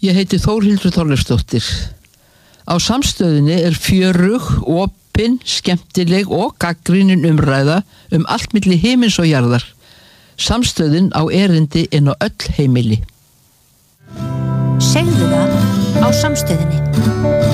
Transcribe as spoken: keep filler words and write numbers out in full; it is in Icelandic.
Ég heiti Þórhildur Þorleifsdóttir. Á Samstöðinni er fjörug, opin, skemmtileg og gagnrýnin umræða um allt milli himins og jarðar. Samstöðin á erindi inn á öll heimili. Segðu það á Samstöðinni.